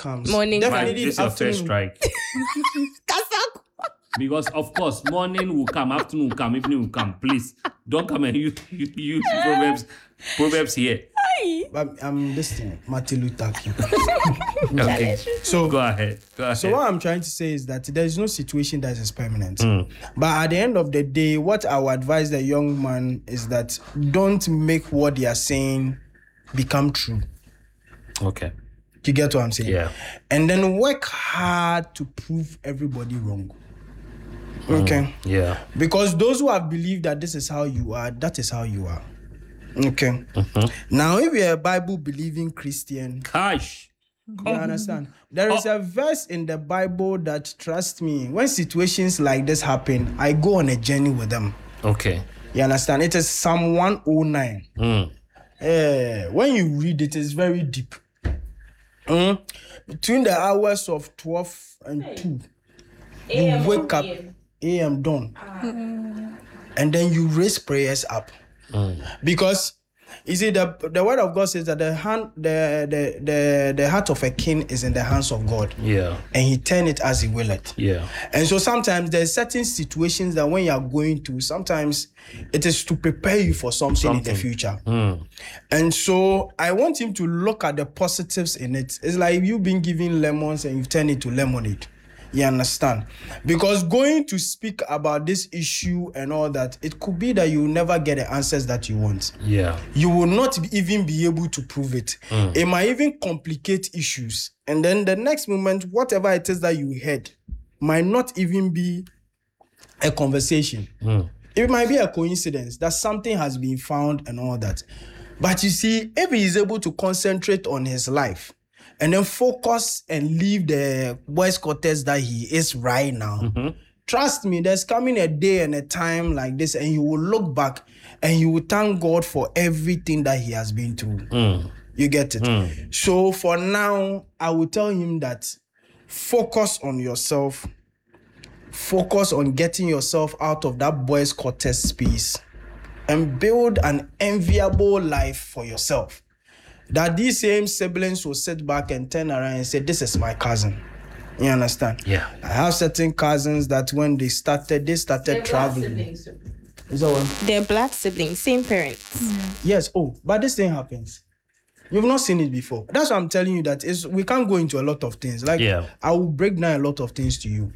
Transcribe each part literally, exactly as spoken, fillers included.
comes, Morning. definitely This is your afternoon. first strike. Because of course, morning will come, afternoon will come, evening will come. Please don't come and use, use proverbs, proverbs here. I'm, I'm listening, Martin Luther King. Okay, So go ahead. Go ahead. So what I'm trying to say is that there is no situation that is permanent. Mm. But at the end of the day, what I would advise the young man is that don't make what they are saying become true. Okay. You get what I'm saying? Yeah. And then work hard to prove everybody wrong. Okay. Yeah. Because those who have believed that this is how you are, that is how you are. Okay. Now, if you're a Bible believing Christian, Cash. you understand? There is a verse in the Bible that, trust me, when situations like this happen, I go on a journey with them. Okay. You understand? It is Psalm one oh nine. Mm. Eh, when you read it, it's very deep. Mm. Between the hours of twelve and two, you wake up, A M dawn, and then you raise prayers up. Because you see, the the word of God says that the hand the, the the the heart of a king is in the hands of God. Yeah. And he turn it as he will it. Yeah. And so sometimes there's certain situations that when you are going to, sometimes it is to prepare you for something, Something. in the future. Mm. And so I want him to look at the positives in it. It's like you've been given lemons and you've turned it to lemonade. You understand? Because going to speak about this issue and all that, it could be that you will never get the answers that you want. Yeah. You will not be- even be able to prove it. Mm. It might even complicate issues. And then the next moment, whatever it is that you heard might not even be a conversation. Mm. It might be a coincidence that something has been found and all that. But you see, if he is able to concentrate on his life and then focus and leave the boys' quarters that he is right now, Mm-hmm. trust me, there's coming a day and a time like this, and you will look back and you will thank God for everything that he has been through. Mm. You get it? Mm. So for now, I will tell him that focus on yourself. Focus on getting yourself out of that boys' quarters space and build an enviable life for yourself. That these same siblings will sit back and turn around and say, this is my cousin. You understand? Yeah. I have certain cousins that when they started, they started traveling. Is that one? They're black siblings, same parents. Yes. Oh, but this thing happens. You've not seen it before. That's why I'm telling you that is we can't go into a lot of things. Like Yeah. I will break down a lot of things to you.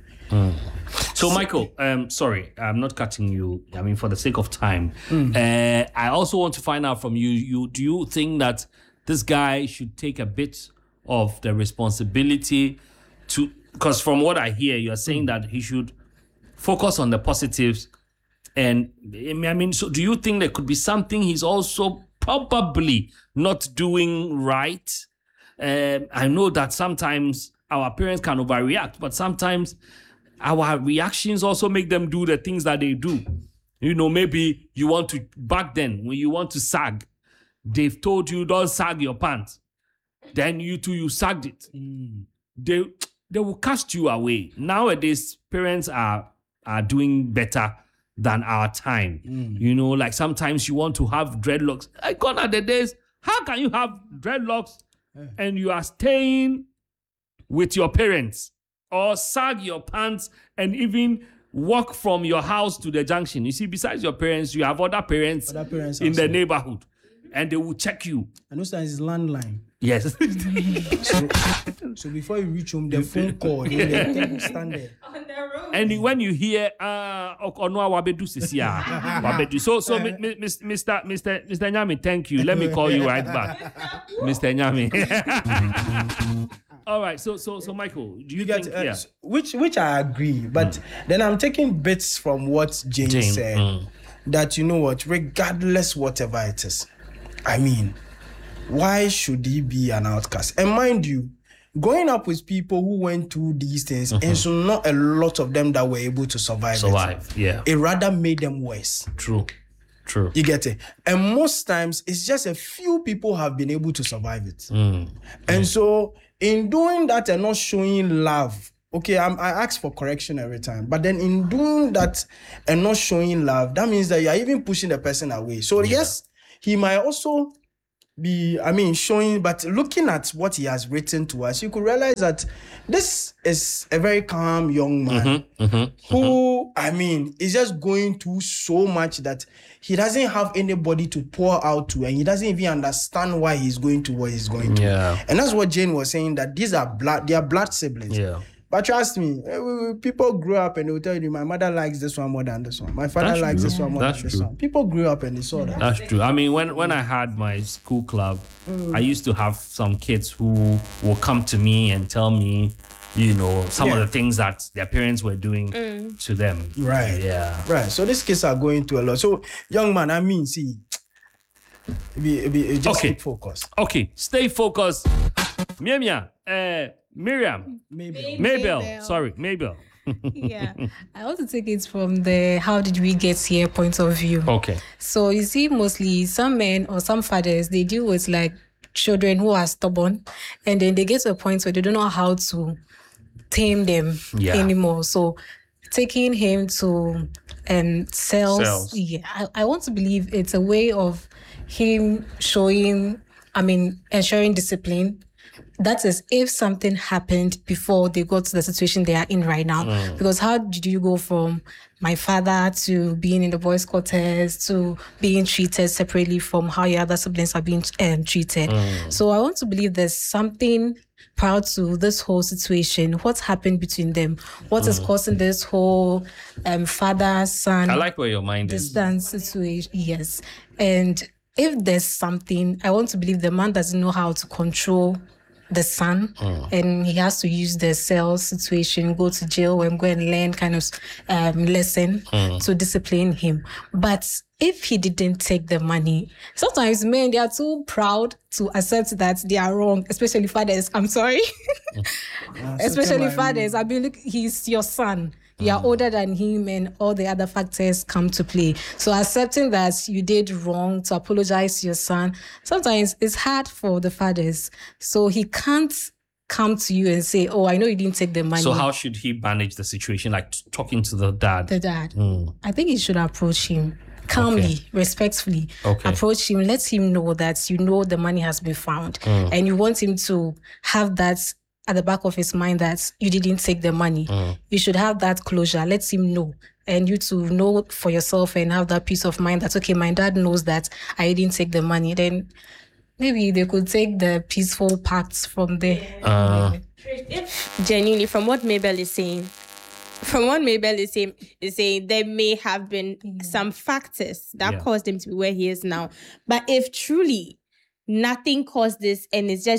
So, Michael, um, sorry, I'm not cutting you. I mean, for the sake of time, uh, I also want to find out from you. You do you think that this guy should take a bit of the responsibility to? Because from what I hear, you're saying that he should focus on the positives. And I mean, so do you think there could be something he's also probably not doing right? Um, I know that sometimes our parents can overreact, but sometimes our reactions also make them do the things that they do. You know, maybe you want to, back then, when you want to sag, they've told you don't sag your pants. Then you too, you sagged it. They they will cast you away. Nowadays, parents are are doing better than our time. You know, like sometimes you want to have dreadlocks. Like gone are the days, how can you have dreadlocks and you are staying with your parents? Or sag your pants and even walk from your house to the junction. You see, besides your parents, you have other parents, Other parents in the also. neighborhood, and they will check you. And those times it's landline. Yes. So, so before you reach home, the phone call, they, they they will stand there. And when you hear, uh, Okonoa wabedu sisi ah, wabedu. So, so, mi- mi- mis- Mister Mister Mister Nyami, thank you. Let me call you right back, Mister Nyami. All right. So, so, so, Michael, do you, You get think? uh, yeah. which which I agree, but then I'm taking bits from what Jane, Jane, said. mm. That you know what, regardless whatever it is, I mean, why should he be an outcast? And mind you, growing up with people who went through these things, and so not a lot of them that were able to survive. Survive. It. Yeah. It rather made them worse. True. True. You get it? And most times, it's just a few people have been able to survive it. Mm. And so, in doing that and not showing love, okay, I'm, I ask for correction every time, but then in doing that and not showing love, that means that you're even pushing the person away. So, yes, he might also be, I mean, showing, but looking at what he has written to us, you could realize that this is a very calm young man Mm-hmm, mm-hmm, who, I mean, is just going through so much that he doesn't have anybody to pour out to, and he doesn't even understand why he's going to what he's going to. Yeah. And that's what Jane was saying, that these are blood, they are blood siblings. Yeah. But trust me, eh, we- we- people grew up and they will tell you, my mother likes this one more than this one. My father That's likes true. this one more That's than this true. one. People grew up and they saw that. That's true. I mean, when, when I had my school club, I used to have some kids who will come to me and tell me, you know, some Yeah. of the things that their parents were doing to them. Right. Yeah. Right. So these kids are going through a lot. So, young man, I mean, see, it be, it be, it just Okay. keep focus. Okay, stay focused. Mia Mia, uh, Miriam, Maybe. Mabel, Mabel. sorry, Mabel. Yeah, I want to take it from the how did we get here point of view. Okay. So you see, mostly some men or some fathers, they deal with like children who are stubborn, and then they get to a point where they don't know how to tame them Yeah. anymore. So taking him to um cells, Cells. yeah, I, I want to believe it's a way of him showing, I mean, ensuring discipline. That is if something happened before they got to the situation they are in right now. Because how did you go from my father to being in the boys' quarters to being treated separately from how your other siblings are being um, treated? So I want to believe there's something prior to this whole situation. What's happened between them? What is causing this whole um, father-son I like where your mind is. distance situation? Yes. And if there's something, I want to believe the man doesn't know how to control the son, and he has to use the cell situation, go to jail and go and learn kind of um, lesson to discipline him. But if he didn't take the money, sometimes men, they are too proud to accept that they are wrong, especially fathers. I'm sorry. Especially fathers. I mean, look, he's your son. You are older than him, and all the other factors come to play. So accepting that you did wrong, to apologize to your son, sometimes it's hard for the fathers. So he can't come to you and say, "Oh, I know you didn't take the money." So how should he manage the situation? Like t- talking to the dad. the dad? I think you should approach him calmly, Okay. respectfully. Okay. Approach him, let him know that you know the money has been found, and you want him to have that at the back of his mind that you didn't take the money. You should have that closure. Let him know. And you to know for yourself and have that peace of mind that, okay, my dad knows that I didn't take the money. Then maybe they could take the peaceful paths from there. Uh, If genuinely, from what Mabel is saying, from what Mabel is saying, is saying there may have been some factors that Yeah. caused him to be where he is now. But if truly nothing caused this and it's just